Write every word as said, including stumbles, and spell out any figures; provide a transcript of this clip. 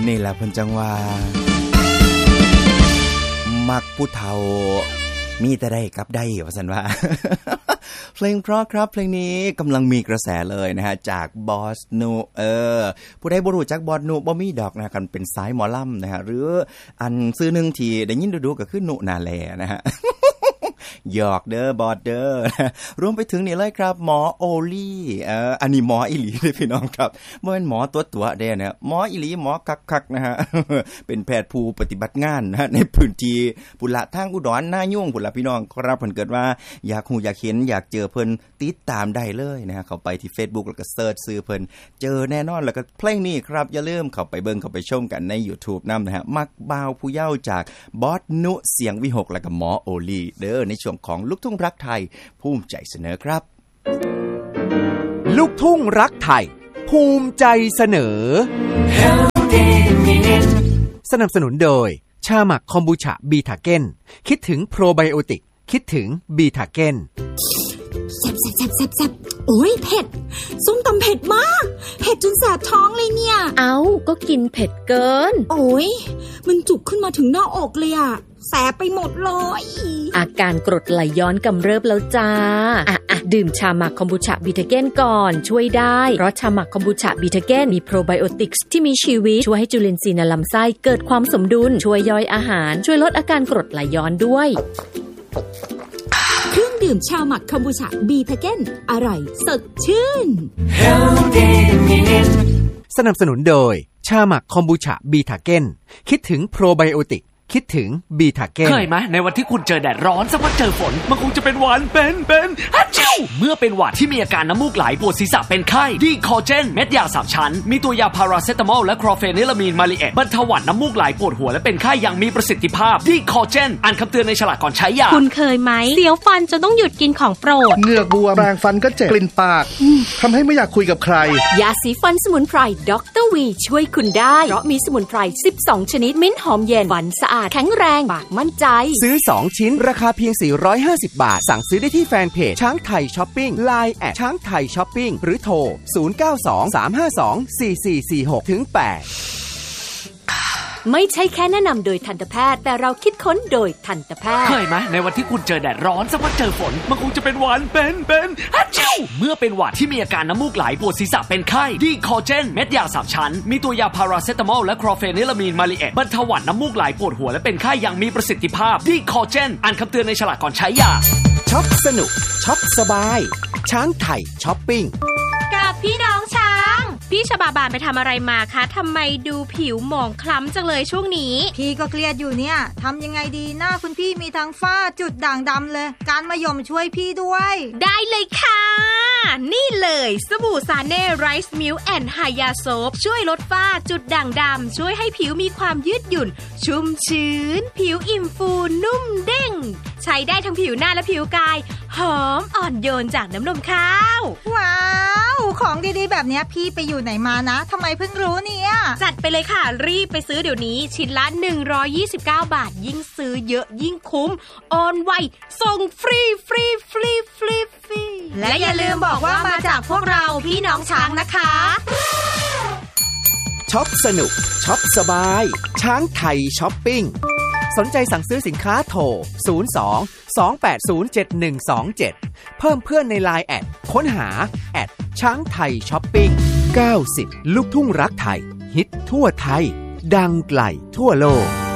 นี่แหละเพิ่นจังว่ามักผู้เฒ่ามีแต่ได้กับได้ว่าซั่นว่า เพลงเพราะครับเพลงนี้กำลังมีกระแสเลยนะฮะจากบอสนูเออผู้ใดบ่รู้จักบอสนูบ่มีดอกนะกันเป็นสายหมอลำนะฮะหรืออันชื่อนึงที่ได้ยินดูๆก็คือนุนาแลนะฮะ หยอกเด้อบอสเด้อรวมไปถึงนี่เลยครับหมอโอลี่เอ่ออันนี้หมออีหลีเด้อพี่น้องครับบ่แม่นหมอตัวๆเด้อนะหมออีหลีหมอคักๆนะฮะ เป็นแพทย์ผู้ปฏิบัติงานนะในพื้นที่พุ่นละทางอุดรนายุ่งพุ่นละพี่น้องครับเพิ่นเกิดว่าอยากฮู้อยากเห็นอยากเจอเพิ่นติดตามได้เลยนะฮะเข้าไปที่ Facebook แล้วก็เสิร์ชชื่อเพิ่นเจอแน่นอนแล้วก็เพลงนี้ครับอย่าลืมเข้าไปเบิ่งเข้าไปชมกันใน YouTube นำนะฮะมักบ่าวผู้เยาว์จากบอสนุเสียงวิหกแล้วก็หมอโอลี่เด้อในช่วงของลูกทุ่งรักไทยภูมิใจเสนอครับลูกทุ่งรักไทยภูมิใจเสนอสนับสนุนโดยชาหมักคอมบูชาบีทาเก้นคิดถึงโปรไบโอติกคิดถึงบีทาเก้นแซ่บแซ่บแซ่บแซ่บแซ่บโอ้ยเผ็ดส้มตำเผ็ดมากเผ็ดจนแสบท้องเลยเนี่ยเอ้าก็กินเผ็ดเกินโอ้ยมันจุกขึ้นมาถึงหน้าอกเลยอะแสบไปหมดเลยอาการกรดไหลย้อนกำเริบแล้วจ้าอ่ะอ่ะดื่มชาหมักคอมบูชาบีทาเก้นก่อนช่วยได้เพราะชาหมักคอมบูชาบีทาเก้นมีโปรไบโอติกส์ที่มีชีวิตช่วยให้จุลินทรีย์ในลำไส้เกิดความสมดุลช่วยย่อยอาหารช่วยลดอาการกรดไหลย้อนด้วยเครื่องดื่มชาหมักคอมบูชาบีทาเก้นอร่อยสดชื่นสนับสนุนโดยชาหมักคอมบูชาบีทาเก้นคิดถึงโปรไบโอติกคิดถึงบีทาเก้นเคยไหมในวันที่คุณเจอแดดร้อนสักวันเจอฝนมันคงจะเป็นหวัดเป็นเป็นฮัจจิ้วเมื่อเป็นหวัดที่มีอาการน้ำมูกไหลปวดศีรษะเป็นไข้ดีคอเจนเม็ดยาสามชั้นมีตัวยาพาราเซตามอลและคลอเฟนิลามีนมาลิเอตบรรเทาหวัดน้ำมูกไหลปวดหัวและเป็นไข้อย่างมีประสิทธิภาพดีคอเจนอ่านคำเตือนในฉลากก่อนใช้ยาคุณเคยไหมเสียวฟันจนต้องหยุดกินของโปรดเหงือกบวมแปรงฟันก็เจ็บกลิ่นปากทำให้ไม่อยากคุยกับใครยาสีฟันสมุนไพรด็อกเตอร์วีช่วยคุณได้เพราะมีสมุนไพรสิบสองชนิดมิ้นหอมเย็นฟันสะอาดแข็งแรงมั่นใจซื้อสองชิ้นราคาเพียงสี่ร้อยห้าสิบบาทสั่งซื้อได้ที่แฟนเพจช้างไทยช้อปปิ้ง ไลน์ แอท ช้างไทยช้อปปิ้งหรือโทรศูนย์ เก้า สอง สาม ห้า สอง สี่ สี่ สี่ หก ถึง แปดไม่ใช่แค่แนะนำโดยทันตแพทย์แต่เราคิดค้นโดยทันตแพทย์เคยไหมในวันที่คุณเจอแดดร้อนสักวันเจอฝนมันคงจะเป็นหวัดเป็นเป็นฮัจจิ้วเมื่อเป็นหวัดที่มีอาการน้ำมูกไหลปวดศีรษะเป็นไข้ดีคอเจนเม็ดยาสามชั้นมีตัวยาพาราเซตามอลและคลอเฟนิลามีนมาลิเอตบรรเทาหวัดน้ำมูกไหลปวดหัวและเป็นไข้อย่างมีประสิทธิภาพดีคอเจนอ่านคำเตือนในฉลากก่อนใช้ยาช็อปสนุกช็อปสบายช้างไทยช้อปปิ้งกับพี่น้องช้างพี่ชบาบานไปทำอะไรมาคะทำไมดูผิวหมองคล้ำจังเลยช่วงนี้พี่ก็เครียดอยู่เนี่ยทำยังไงดีหน้าคุณพี่มีทั้งฝ้าจุดด่างดำเลยการมะยมช่วยพี่ด้วยได้เลยค่ะนี่เลยสบู่ซาเน่ไรซ์มิลค์แอนด์ไฮยาโซฟช่วยลดฝ้าจุดด่างดำช่วยให้ผิวมีความยืดหยุ่นชุ่มชื้นผิวอิ่มฟูนุ่มเด้งใช้ได้ทั้งผิวหน้าและผิวกายหอมอ่อนโยนจากน้ำนมข้าวว้าวของดีๆแบบนี้พี่ไปอยู่ไหนมานะทำไมเพิ่งรู้เนี่ยจัดไปเลยค่ะรีบไปซื้อเดี๋ยวนี้ชิ้นละหนึ่งร้อยยี่สิบเก้าบาทยิ่งซื้อเยอะยิ่งคุ้มออนไวส่งฟรีฟรีฟรีฟรีฟรีและอย่าลืมบอกว่ามาจากพวกเราพี่น้องช้างนะคะช็อปสนุกช็อปสบายช้างไทยช้อปปิ้งสนใจสั่งซื้อสินค้าโทรศูนย์ สอง สอง แปด ศูนย์ เจ็ด หนึ่ง สอง เจ็ดเพิ่มเพื่อนใน ไลน์ แอทค้นหาแอทช้างไทยช้อปปิ้งเก้าสิบลูกทุ่งรักไทยฮิตทั่วไทยดังไกลทั่วโลก